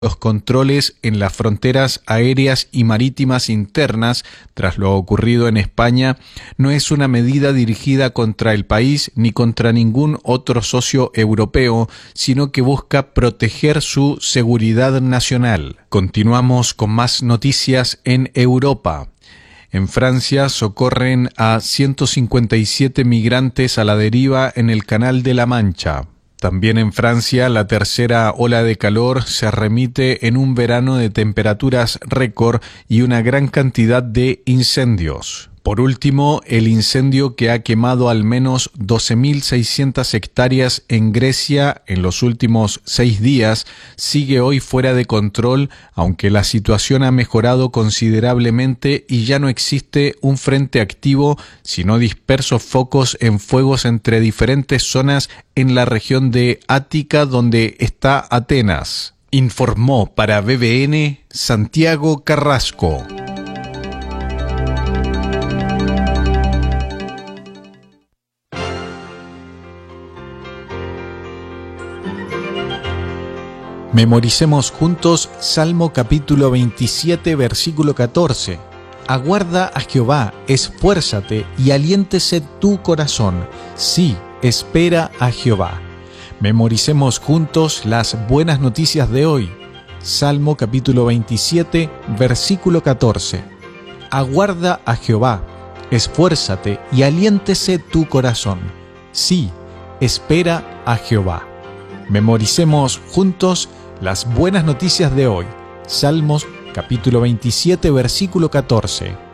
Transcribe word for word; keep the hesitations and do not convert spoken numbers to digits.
los controles en las fronteras aéreas y marítimas internas tras lo ocurrido en España no es una medida dirigida contra el país ni contra ningún otro socio europeo, sino que busca proteger su seguridad nacional. Continuamos con más noticias en Europa. En Francia socorren a ciento cincuenta y siete migrantes a la deriva en el Canal de la Mancha. También en Francia, la tercera ola de calor se remite en un verano de temperaturas récord y una gran cantidad de incendios. Por último, el incendio que ha quemado al menos doce mil seiscientas hectáreas en Grecia en los últimos seis días sigue hoy fuera de control, aunque la situación ha mejorado considerablemente y ya no existe un frente activo, sino dispersos focos en fuegos entre diferentes zonas en la región de Ática, donde está Atenas. Informó para B B N Santiago Carrasco. Memoricemos juntos Salmo capítulo veintisiete, versículo catorce. Aguarda a Jehová, esfuérzate y aliéntese tu corazón. Sí, espera a Jehová. Memoricemos juntos las buenas noticias de hoy. Salmo capítulo veintisiete, versículo catorce. Aguarda a Jehová, esfuérzate y aliéntese tu corazón. Sí, espera a Jehová. Memoricemos juntos las buenas noticias de hoy. Salmos capítulo veintisiete, versículo catorce.